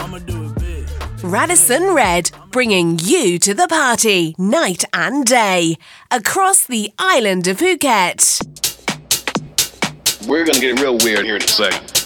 Radisson Red, bringing you to the party night and day across the island of Phuket. We're going to get real weird here in a second.